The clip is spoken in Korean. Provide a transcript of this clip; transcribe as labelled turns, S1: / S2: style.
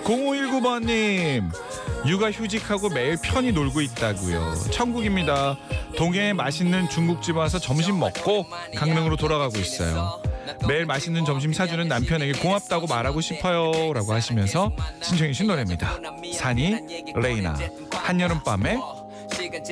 S1: 0519번님, 육아휴직하고 매일 편히 놀고 있다고요. 천국입니다. 동해에 맛있는 중국집 와서 점심 먹고 강릉으로 돌아가고 있어요. 매일 맛있는 점심 사주는 남편에게 고맙다고 말하고 싶어요 라고 하시면서 신청해 주신 노래입니다. 산이 레이나, 한여름밤에